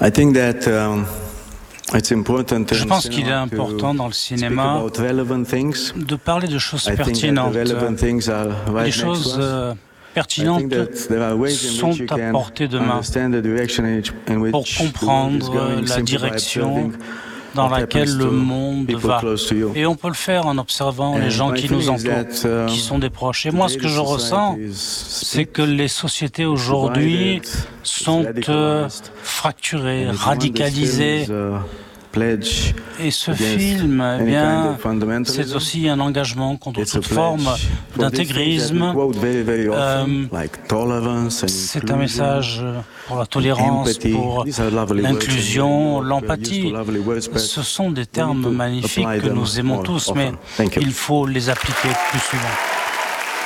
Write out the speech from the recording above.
Je pense qu'il est important dans le cinéma de parler de choses pertinentes. Les choses pertinentes sont à portée de main pour comprendre la direction dans laquelle le monde va. Et on peut le faire en observant les gens qui nous entourent, qui sont des proches. Et moi, ce que je ressens, c'est que les sociétés aujourd'hui sont fracturées, radicalisées. Et ce film, eh bien, c'est aussi un engagement contre toute forme d'intégrisme. C'est un message pour la tolérance, pour l'inclusion, l'empathie. Ce sont des termes magnifiques que nous aimons tous, mais il faut les appliquer plus souvent.